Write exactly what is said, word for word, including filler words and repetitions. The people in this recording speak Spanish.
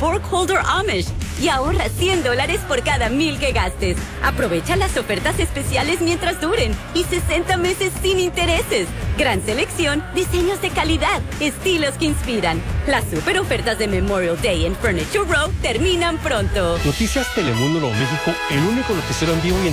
Fork Holder Amish y ahorra cien dólares por cada mil que gastes. Aprovecha las ofertas especiales mientras duren y sesenta meses sin intereses. Gran selección, diseños de calidad, estilos que inspiran. Las super ofertas de Memorial Day en Furniture Row terminan pronto. Noticias Telemundo Nuevo México, el único noticiero en vivo y en